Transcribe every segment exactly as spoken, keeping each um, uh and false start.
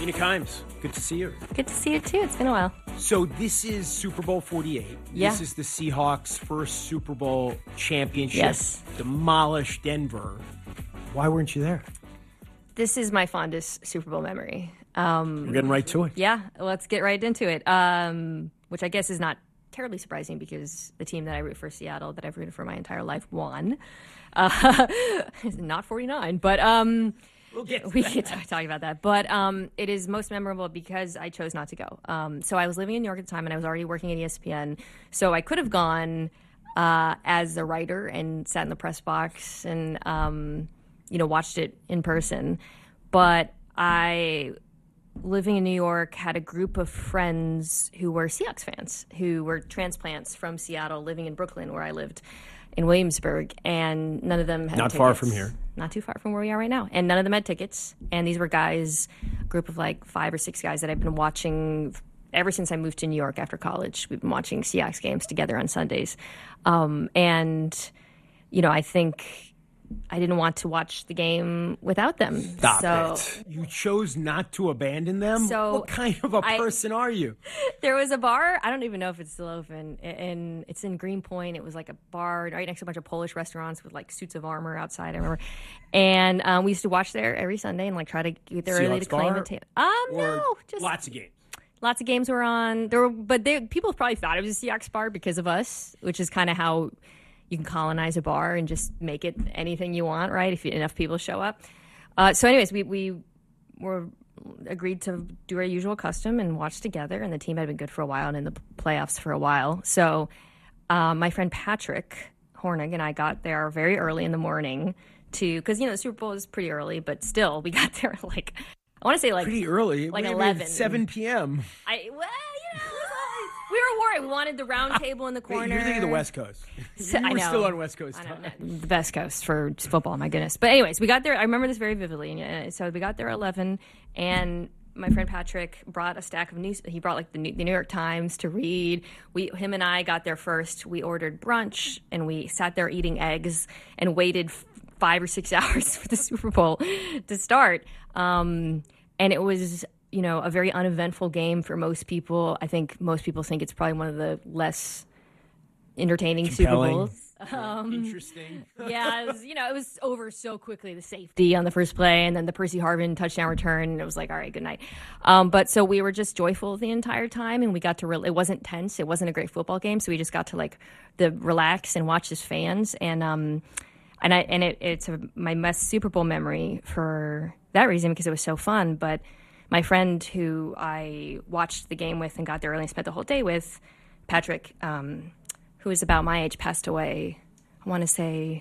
Mina Kimes, good to see you. Good to see you, too. It's been a while. So this is Super Bowl forty-eight. Yeah. This is the Seahawks' first Super Bowl championship. Yes. Demolished Denver. Why weren't you there? This is my fondest Super Bowl memory. Um, We're getting right to it. Yeah, let's get right into it, um, which I guess is not terribly surprising because the team that I root for, Seattle, that I've rooted for my entire life, won. Uh, not forty-nine, but... Um, We'll get to we that. could talk, talk about that. But um, it is most memorable because I chose not to go. Um, so I was living in New York at the time, and I was already working at E S P N. So I could have gone uh, as a writer and sat in the press box and, um, you know, watched it in person. But I, living in New York, had a group of friends who were Seahawks fans, who were transplants from Seattle, living in Brooklyn, where I lived in Williamsburg, and none of them had Not tickets. far from here. Not too far from where we are right now. And none of them had tickets. And these were guys, a group of like five or six guys that I've been watching ever since I moved to New York after college. We've been watching Seahawks games together on Sundays. Um, and, you know, I think I didn't want to watch the game without them. Stop so, it. You chose not to abandon them? So what kind of a I- person are you? There was a bar, I don't even know if it's still open, and it's in Greenpoint. It was like a bar right next to a bunch of Polish restaurants with like suits of armor outside, I remember. And um, we used to watch there every Sunday and like try to get there early Seahawks to claim bar? a table. Um, Or no, just lots of games? lots of games were on. There were, but they, people probably thought it was a Seahawks bar because of us, which is kind of how you can colonize a bar and just make it anything you want, right? If enough people show up. Uh, so, anyways, we we were agreed to do our usual custom and watch together. And the team had been good for a while and in the playoffs for a while. So, uh, my friend Patrick Hornig and I got there very early in the morning to because you know the Super Bowl is pretty early, but still we got there like I want to say like Pretty early. like Wait a eleven, minute, seven p.m. I well, you know. We were worried. We wanted the round table in the corner. Wait, you're thinking the West Coast. So- you I were know. still on West Coast I time. don't know, the best coast for football, my goodness. But anyways, we got there. I remember this very vividly. And, uh, so we got there at eleven, and my friend Patrick brought a stack of news. He brought like the New, the New York Times to read. We, him and I got there first. We ordered brunch, and we sat there eating eggs and waited f- five or six hours for the Super Bowl to start. Um, and it was, you know, a very uneventful game for most people. I think most people think it's probably one of the less entertaining Compelling. Super Bowls. Interesting. Yeah, it was, you know, it was over so quickly, the safety on the first play, and then the Percy Harvin touchdown return, and it was like, all right, good night. Um, but so we were just joyful the entire time, and we got to, re- it wasn't tense, it wasn't a great football game, so we just got to, like, the relax and watch as fans, and um, and I and it, it's a, my best Super Bowl memory for that reason, because it was so fun, but my friend who I watched the game with and got there early and spent the whole day with, Patrick, um, who was about my age, passed away. I want to say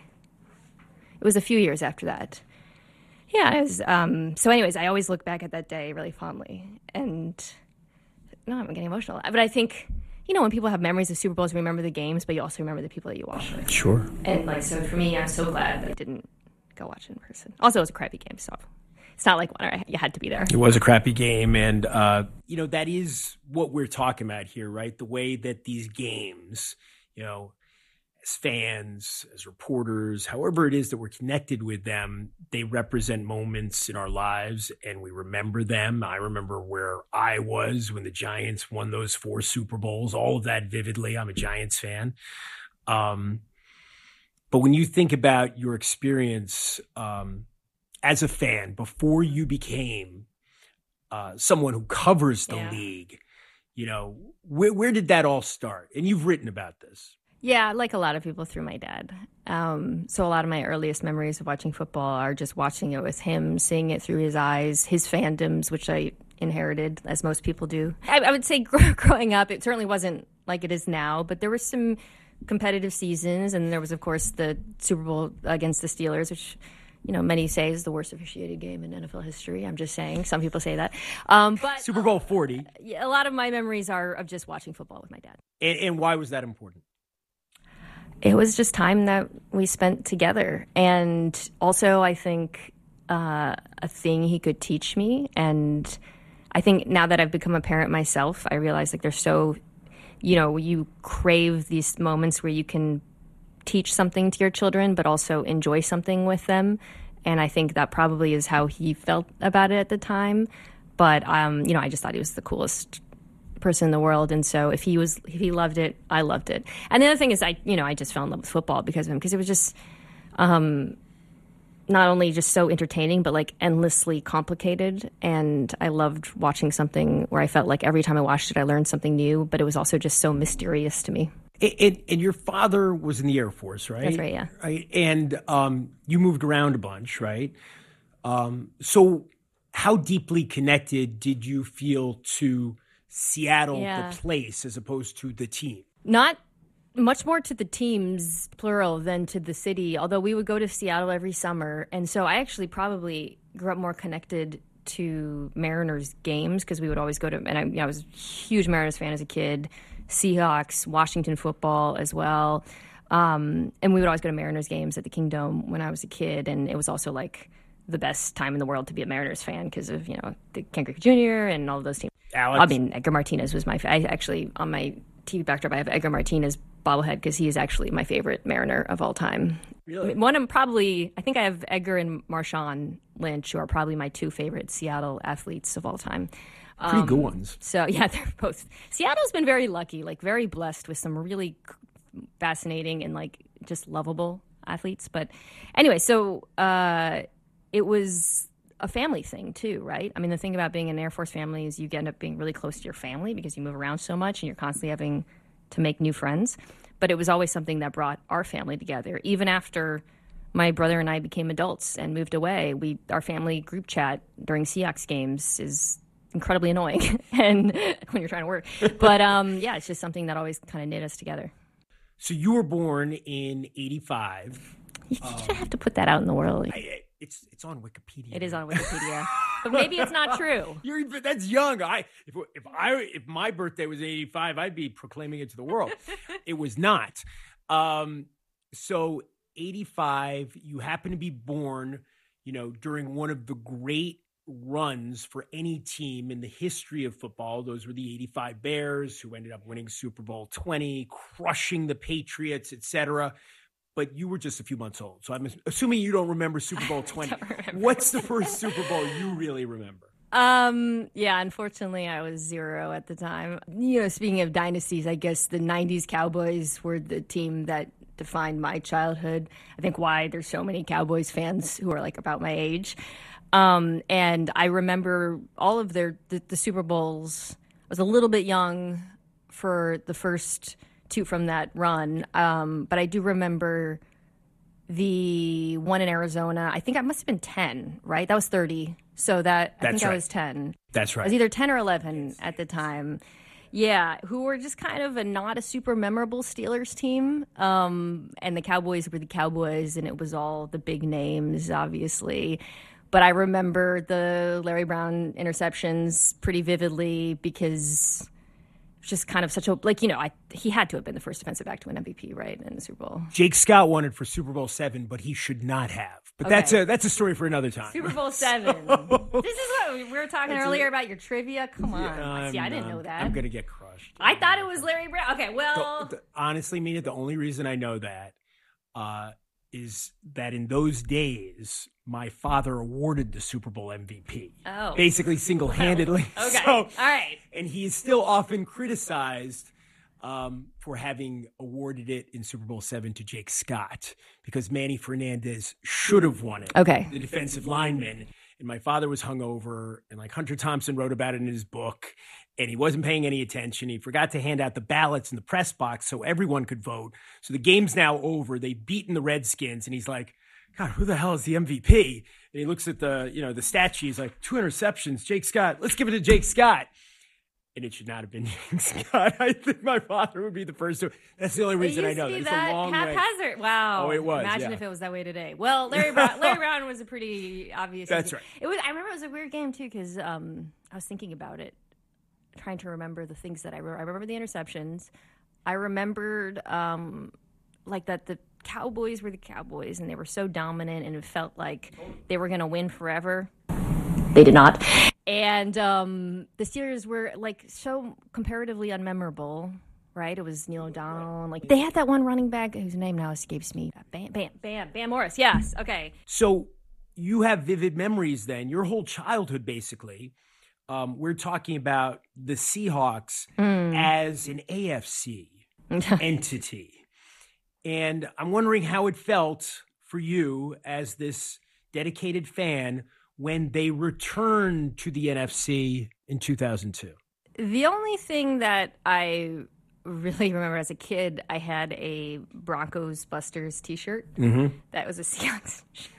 it was a few years after that. Yeah, it was. Um, so, anyways, I always look back at that day really fondly. And no, I'm getting emotional. But I think, you know, when people have memories of Super Bowls, you remember the games, but you also remember the people that you watch with. Sure. And like, so for me, I'm so glad that I didn't go watch it in person. Also, it was a crappy game, so it's not like one where you had to be there. It was a crappy game, and uh, you know that is what we're talking about here, right? The way that these games, you know, as fans, as reporters, however it is that we're connected with them, they represent moments in our lives, and we remember them. I remember where I was when the Giants won those four Super Bowls, all of that vividly. I'm a Giants fan. Um, but when you think about your experience um, as a fan before you became uh, someone who covers the Yeah. league, you know, where, where did that all start? And you've written about this. Yeah, like a lot of people, through my dad. Um, so a lot of my earliest memories of watching football are just watching it with him, seeing it through his eyes, his fandoms, which I inherited, as most people do. I, I would say growing up, it certainly wasn't like it is now, but there were some competitive seasons, and there was, of course, the Super Bowl against the Steelers, which, you know, many say is the worst officiated game in N F L history. I'm just saying. Some people say that. Um, but Super Bowl forty. yeah, a lot of my memories are of just watching football with my dad. And, and why was that important? It was just time that we spent together. And also, I think uh, a thing he could teach me. And I think now that I've become a parent myself, I realize like they're so, you know, you crave these moments where you can teach something to your children, but also enjoy something with them. And I think that probably is how he felt about it at the time. but um, you know, I just thought he was the coolest person in the world, and so if he was, if he loved it, I loved it. And the other thing is, I, you know, I just fell in love with football because of him, because it was just, um, not only just so entertaining, but like endlessly complicated. And I loved watching something where I felt like every time I watched it, I learned something new, but it was also just so mysterious to me. And, and your father was in the Air Force, right? That's right, yeah. Right. And um, you moved around a bunch, right? Um, so how deeply connected did you feel to Seattle, Yeah. the place, as opposed to the team? Not much more to the teams, plural, than to the city, although we would go to Seattle every summer. And so I actually probably grew up more connected to Mariners games because we would always go to, and I, you know, I was a huge Mariners fan as a kid, Seahawks, Washington football as well. Um, and we would always go to Mariners games at the Kingdome when I was a kid. And it was also like the best time in the world to be a Mariners fan because of, you know, the Ken Griffey Junior and all of those teams. Alex? I mean, Edgar Martinez was my, I actually, on my T V backdrop, I have Edgar Martinez bobblehead because he is actually my favorite Mariner of all time. Really? One of them probably, I think I have Edgar and Marshawn Lynch, who are probably my two favorite Seattle athletes of all time. Pretty Um, good ones. So, yeah, they're both. Seattle's been very lucky, like very blessed with some really fascinating and like just lovable athletes. But anyway, so uh, it was a family thing too, right? I mean, the thing about being an Air Force family is you end up being really close to your family because you move around so much and you're constantly having to make new friends. But it was always something that brought our family together. Even after my brother and I became adults and moved away, we our family group chat during Seahawks games is incredibly annoying and when you're trying to work. But um, yeah, it's just something that always kind of knit us together. So you were born in eighty-five. You, you don't have to put that out in the world. I, it's it's on Wikipedia. It is on Wikipedia, but maybe it's not true. You're, that's young. I if if I if my birthday was eighty-five, I'd be proclaiming it to the world. It was not. Um, so eighty-five, you happen to be born, you know, during one of the great runs for any team in the history of football. Those were the eighty-five Bears, who ended up winning Super Bowl twenty, crushing the Patriots, et cetera. But you were just a few months old. So I'm assuming you don't remember Super Bowl twenty. What's the first Super Bowl you really remember? Um, yeah, unfortunately, I was zero at the time. You know, speaking of dynasties, I guess the nineties Cowboys were the team that defined my childhood. I think why there's so many Cowboys fans who are like about my age. Um, and I remember all of their the, the Super Bowls. I was a little bit young for the first two from that run, um, but I do remember the one in Arizona. I think I must have been ten, right? That was thirty. So that I That's think right. I was ten. That's right. I was either ten or eleven at the time. Yeah, who were just kind of a not a super memorable Steelers team. Um, and the Cowboys were the Cowboys, and it was all the big names, obviously. But I remember the Larry Brown interceptions pretty vividly because it was just kind of such a, like, you know, I he had to have been the first defensive back to win M V P, right, in the Super Bowl. Jake Scott won it for Super Bowl seven, but he should not have. But Okay. that's a that's a story for another time. Super Bowl seven. This is what we were talking That's earlier a- about your trivia. Come on. I'm, See, I didn't um, know that. I'm going to get crushed. I thought it was Larry Brown. Okay, well. The- the- honestly, Mina, the only reason I know that uh, is that in those days, my father awarded the Super Bowl M V P. Oh. Basically single-handedly. Okay. So, All right. and he is still often criticized um, for having awarded it in Super Bowl seven to Jake Scott because Manny Fernandez should have won it. Okay. The defensive lineman. And my father was hungover, and like Hunter Thompson wrote about it in his book, and he wasn't paying any attention. He forgot to hand out the ballots in the press box so everyone could vote. So the game's now over. They've beaten the Redskins, and he's like, God, who the hell is the M V P? And he looks at the, you know, the stat sheet. He's like, two interceptions, Jake Scott. Let's give it to Jake Scott. And it should not have been Jake Scott. I think my father would be the first to. That's the only reason I It used know to be that. It's that a long way. haphazard. Wow. Oh, it was, Imagine yeah. if it was that way today. Well, Larry Brown, Larry Brown was a pretty obvious. That's M V P. right. It was. I remember it was a weird game too because um, I was thinking about it, trying to remember the things that I remember. I remember the interceptions. I remembered um, like that the Cowboys were the Cowboys and they were so dominant and it felt like they were going to win forever. They did not. And um, the Steelers were like so comparatively unmemorable, right? It was Neil O'Donnell. And, like they had that one running back whose name now escapes me. Bam, Bam, Bam, Bam Morris. Yes. Okay. So you have vivid memories then, your whole childhood basically, Um, we're talking about the Seahawks Mm. as an A F C entity. And I'm wondering how it felt for you as this dedicated fan when they returned to the N F C in two thousand two. The only thing that I really remember as a kid, I had a Broncos Busters t-shirt. Mm-hmm. That was a Seahawks shirt.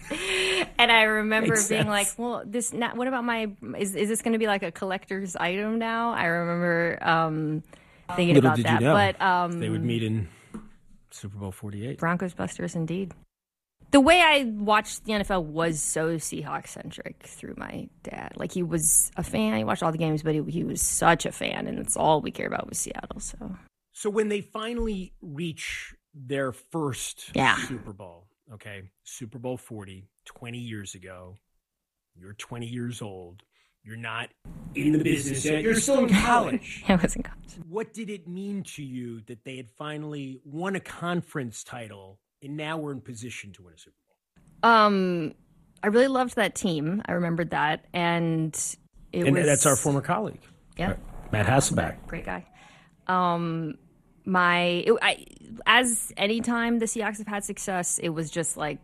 And I remember Makes being sense. like, well, this not, what about my, is, is this going to be like a collector's item now? I remember um, thinking Little about did that. you know, But um, they would meet in Super Bowl forty-eight. Broncos Busters, indeed. The way I watched the N F L was so Seahawks-centric through my dad. Like, he was a fan. He watched all the games, but he, he was such a fan, and it's all we care about was Seattle. So, So when they finally reach their first Yeah. Super Bowl, okay, Super Bowl forty, twenty years ago, you're twenty years old, you're not in the business yet, you're still in college. I was in college. What did it mean to you that they had finally won a conference title and now we're in position to win a Super Bowl? Um, I really loved that team. I remembered that, and it And was that's our former colleague, yeah, Matt Hasselbeck. great guy. Um, my it, I, as any time the Seahawks have had success, it was just like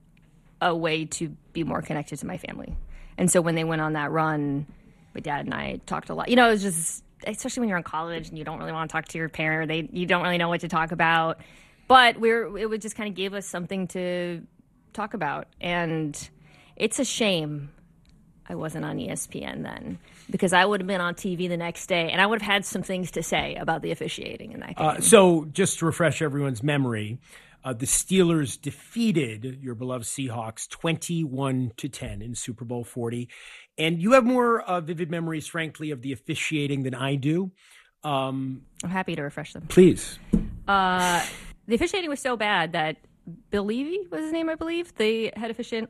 a way to be more connected to my family. And so when they went on that run, my dad and I talked a lot. You know, it was just, especially when you're in college and you don't really want to talk to your parent, they you don't really know what to talk about. But we're it would just kind of gave us something to talk about. And it's a shame I wasn't on E S P N then, because I would have been on T V the next day and I would have had some things to say about the officiating in that game. Uh, so just to refresh everyone's memory, uh, the Steelers defeated your beloved Seahawks twenty-one to ten in Super Bowl forty. And you have more uh, vivid memories, frankly, of the officiating than I do. Um, I'm happy to refresh them. please. Uh, the officiating was so bad that Bill Levy was his name, I believe, the head officiant.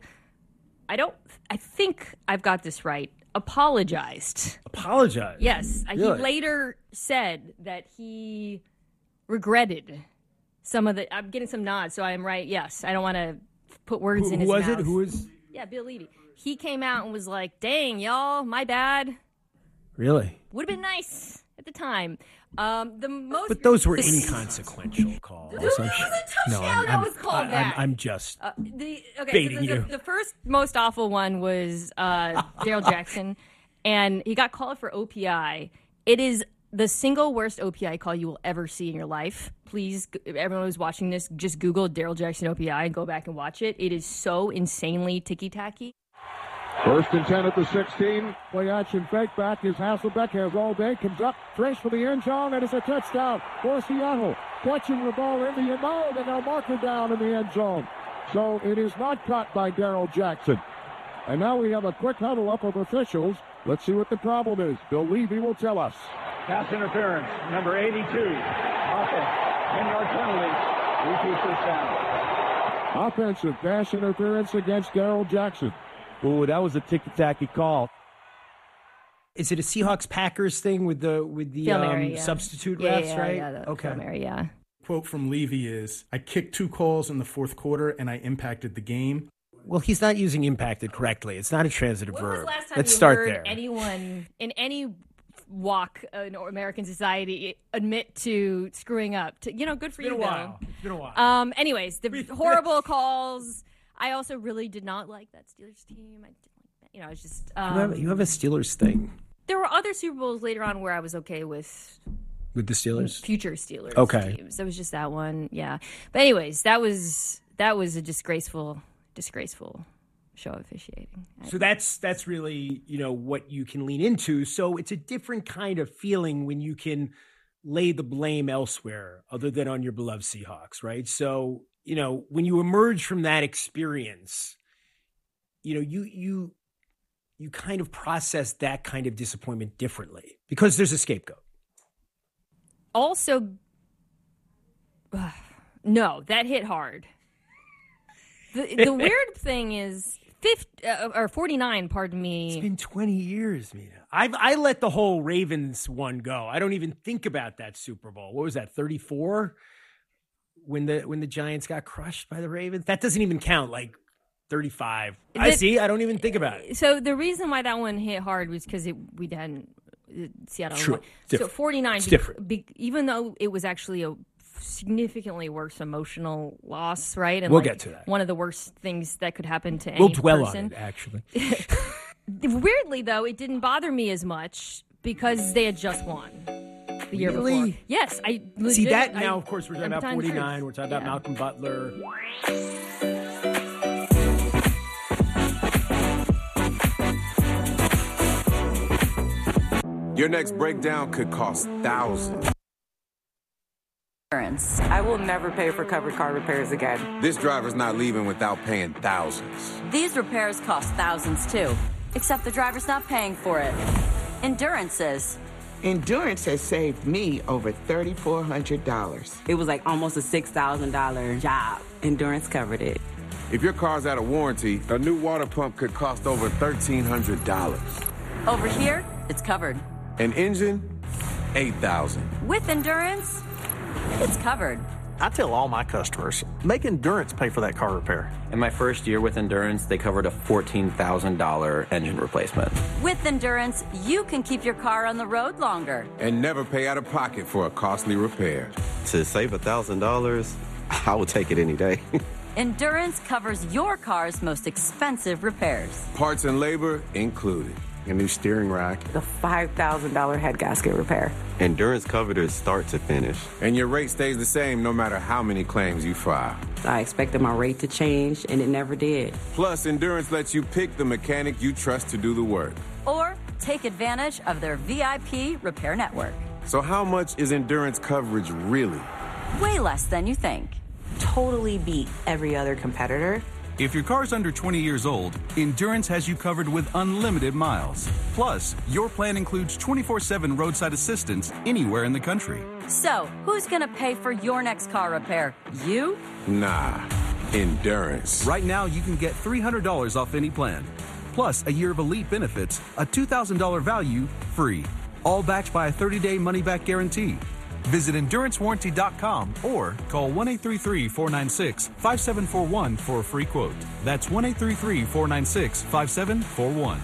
I don't, I think I've got this right. Apologized. Apologize. Yes. Really? He later said that he regretted some of the, I'm getting some nods, so I am right. Yes. I don't want to put words Who, in who his was mouth. it? Who was? Yeah, Bill Levy. He came out and was like, dang, y'all, my bad. Really? Would have been nice at the time. Um, the most, But those were the- inconsequential calls. There was I'm a sure- touchdown that was called I- back. I'm, I'm just. Uh, the okay, Baiting so the, you. The, the first most awful one was uh, Daryl Jackson, and he got called for O P I. It is the single worst O P I call you will ever see in your life. Please, everyone who's watching this, just Google Daryl Jackson O P I and go back and watch it. It is so insanely ticky-tacky. First and ten at the sixteen. Play action fake back is Hasselbeck. Has all day. Comes up. Trace for the end zone. And it's a touchdown for Seattle. Clutching the ball in the end zone. And they'll mark it down in the end zone. So it is not caught by Daryl Jackson. And now we have a quick huddle up of officials. Let's see what the problem is. Bill Levy will tell us. Pass interference, number eighty-two. Offense, ten-yard penalty. Repeat first down. Offensive pass interference against Daryl Jackson. Ooh, that was a ticky-tacky call. Is it a Seahawks Packers thing with the with the Film um, area, yeah. substitute Yeah, refs, yeah, right? yeah, the okay. film area, yeah. Quote from Levy is, I kicked two calls in the fourth quarter and I impacted the game. Well, he's not using impacted correctly. It's not a transitive When verb. was the last time Let's you start heard there. anyone in any walk in American society admit to screwing up? To, you know, good for It's been you, a Bill. while. It's been a while. Um. Anyways, the horrible calls. I also really did not like that Steelers team. I didn't like that. You know, it's just um, you, have, you have a Steelers thing there were other Super Bowls later on where I was okay with with the Steelers. future Steelers Okay. teams. There was just that one, yeah. But anyways, that was that was a disgraceful, disgraceful show of officiating. So that's that's really, you know, what you can lean into. So it's a different kind of feeling when you can lay the blame elsewhere other than on your beloved Seahawks, right? So, you know, when you emerge from that experience, you know, you you you kind of process that kind of disappointment differently because there's a scapegoat. Also, uh, no, that hit hard. The the weird thing is fifty uh, or forty-nine, pardon me. It's been twenty years, Mina. I've I let the whole Ravens one go. I don't even think about that Super Bowl. What was that, thirty-four? When the when the Giants got crushed by the Ravens? That doesn't even count. Like thirty-five. I The- see. I don't even think about it. So the reason why that one hit hard was because we hadn't uh, Seattle. True. won. It's So different. forty-nine, It's be- different. be- even though it was actually a significantly worse emotional loss, right? And We'll like get to that. One of the worst things that could happen to any We'll dwell person. on it, actually. Weirdly, though, it didn't bother me as much because they had just won the year Really? before. Yes, I See legit- that I- now, of course, we're talking I'm about telling the truth. forty-nine. We're talking about Yeah. Malcolm Butler. Your next breakdown could cost thousands. I will never pay for covered car repairs again. This driver's not leaving without paying thousands. These repairs cost thousands too, except the driver's not paying for it. Endurance is. Endurance has saved me over three thousand four hundred dollars. It was like almost a six thousand dollars job. Endurance covered it. If your car's out of warranty, a new water pump could cost over thirteen hundred dollars. Over here, it's covered. An engine, eight thousand dollars. With Endurance, it's covered. I tell all my customers, make Endurance pay for that car repair. In my first year with Endurance, they covered a fourteen thousand dollars engine replacement. With Endurance, you can keep your car on the road longer. And never pay out of pocket for a costly repair. To save one thousand dollars, I would take it any day. Endurance covers your car's most expensive repairs. Parts and labor included. A new steering rack. The five thousand dollars head gasket repair. Endurance covered it start to finish. And your rate stays the same no matter how many claims you file. I expected my rate to change, and it never did. Plus, Endurance lets you pick the mechanic you trust to do the work. Or take advantage of their V I P repair network. So how much is Endurance coverage really? Way less than you think. Totally beat every other competitor. If your car's under twenty years old, Endurance has you covered with unlimited miles. Plus, your plan includes twenty-four seven roadside assistance anywhere in the country. So, who's going to pay for your next car repair? You? Nah, Endurance. Right now, you can get three hundred dollars off any plan. Plus, a year of elite benefits, a two thousand dollars value, free. All backed by a thirty-day money-back guarantee. Visit endurance warranty dot com or call one eight three three, four nine six, five seven four one for a free quote. That's one eight three three, four nine six, five seven four one.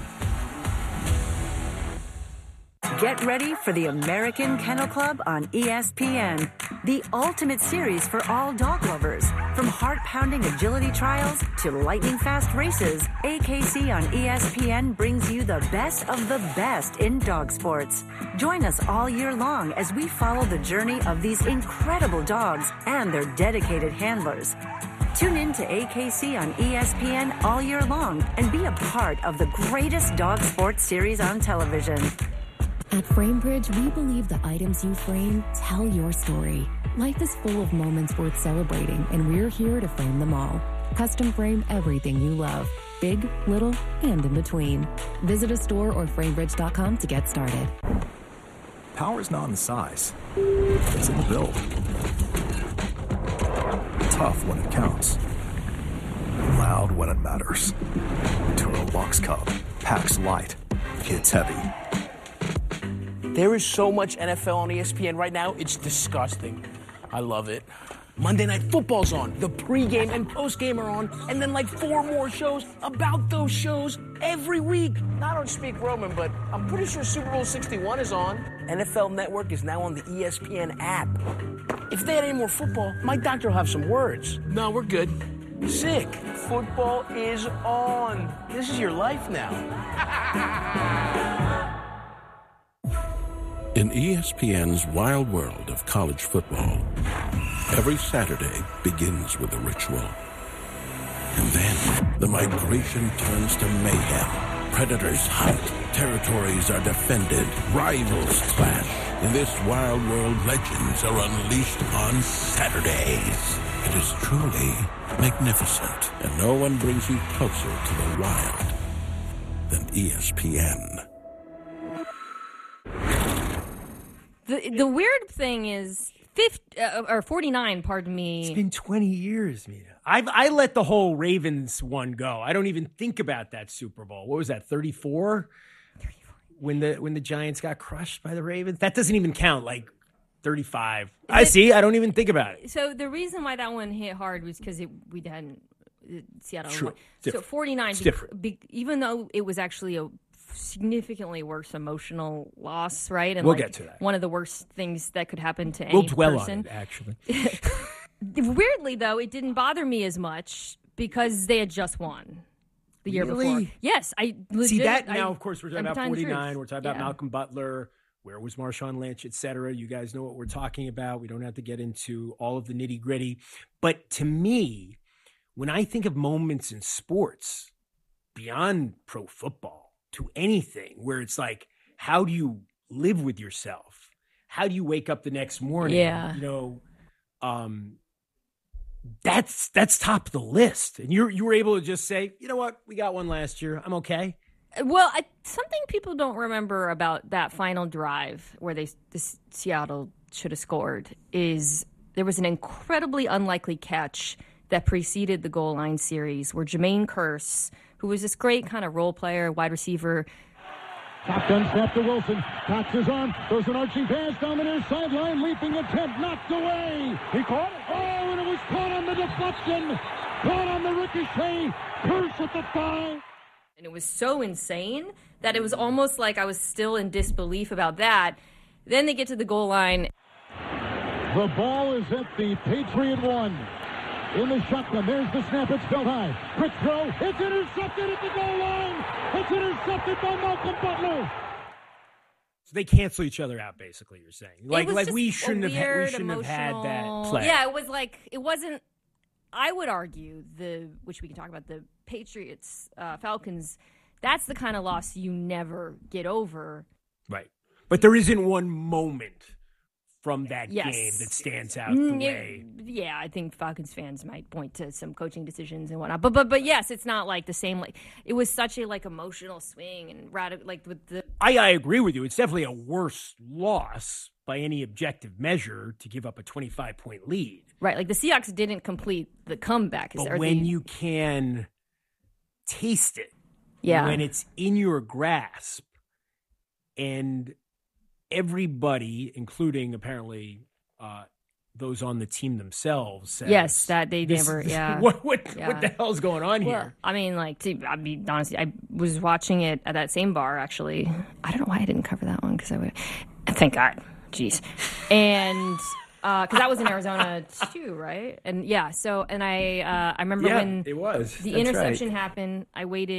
Get ready for the American Kennel Club on E S P N, the ultimate series for all dog lovers. From heart-pounding agility trials to lightning-fast races, A K C on E S P N brings you the best of the best in dog sports. Join us all year long as we follow the journey of these incredible dogs and their dedicated handlers. Tune in to A K C on E S P N all year long and be a part of the greatest dog sports series on television. At FrameBridge, we believe the items you frame tell your story. Life is full of moments worth celebrating, and we're here to frame them all. Custom frame everything you love, big, little, and in between. Visit a store or framebridge dot com to get started. Power's not in size, it's in the build. Tough when it counts. Loud when it matters. Turo Box Cub. Packs light. Hits heavy. There is so much N F L on E S P N right now, it's disgusting. I love it. Monday Night Football's on, the pregame and postgame are on, and then like four more shows about those shows every week. I don't speak Roman, but I'm pretty sure Super Bowl sixty-one is on. N F L Network is now on the E S P N app. If they had any more football, my doctor will have some words. No, we're good. Sick. Football is on. This is your life now. In E S P N's wild world of college football, every Saturday begins with a ritual. And then the migration turns to mayhem. Predators hunt, territories are defended, rivals clash. In this wild world, legends are unleashed on Saturdays. It is truly magnificent, and no one brings you closer to the wild than E S P N. The the weird thing is, fifty, uh, or forty-nine, pardon me. It's been twenty years, Mita. I've I let the whole Ravens one go. I don't even think about that Super Bowl. What was that, thirty-four? thirty-four. When the when the Giants got crushed by the Ravens? That doesn't even count, like thirty-five. I see. I don't even think about it. So the reason why that one hit hard was because we hadn't Seattle. True. So forty-nine, It's be, different. be, even though it was actually a significantly worse emotional loss, right? And We'll like get to that. One of the worst things that could happen to We'll any dwell person. on it, actually. Weirdly, though, it didn't bother me as much because they had just won the year Really? before. Yes, I legit, See that now, I, of course, we're talking I'm about telling the truth. forty-nine. We're talking about Yeah. Malcolm Butler. Where was Marshawn Lynch, et cetera? You guys know what we're talking about. We don't have to get into all of the nitty gritty. But to me, when I think of moments in sports beyond pro football to anything where it's like, how do you live with yourself? How do you wake up the next morning? Yeah. You know, um, that's that's top of the list. And you you were able to just say, you know what, we got one last year. I'm okay. Well, I, something people don't remember about that final drive where they this Seattle should have scored is there was an incredibly unlikely catch that preceded the goal line series where Jermaine Kearse, who was this great kind of role player, wide receiver. Shotgun snap to Wilson. Cox is on. There's an arching pass down the near sideline. Leaping attempt. Knocked away. He caught it. Oh, and it was caught on the deflection. Caught on the ricochet. Kearse at the thigh. And it was so insane that it was almost like I was still in disbelief about that. Then they get to the goal line. The ball is at the Patriot one. In the shotgun, there's the snap. It's held high. Quick throw. It's intercepted at the goal line. It's intercepted by Malcolm Butler. So they cancel each other out, basically. You're saying, like, was like just we a shouldn't have, ha- we weird, shouldn't have had that emotional- play. Yeah, it was like it wasn't. I would argue the which we can talk about the Patriots uh, Falcons. That's the kind of loss you never get over. Right. But there isn't one moment from that Yes. game that stands out Mm, the it- way. yeah, I think Falcons fans might point to some coaching decisions and whatnot. But but but yes, it's not like the same. Like it was such a like emotional swing and radical. Like with the I, I agree with you. It's definitely a worse loss by any objective measure to give up a twenty-five point lead. right, like the Seahawks didn't complete the comeback. But Or when the- you can taste it, Yeah. when it's in your grasp, and everybody, including apparently uh, those on the team themselves, says, yes, that they this- never. this- Yeah. what what Yeah. what the hell's going on Well, here? I mean, like, to I mean, honestly, I was watching it at that same bar. Actually, I don't know why I didn't cover that one because I would. Thank God, jeez, and because that was in Arizona too, right? And yeah, so and I uh, I remember Yeah, when it was. the That's interception right. happened. I waited.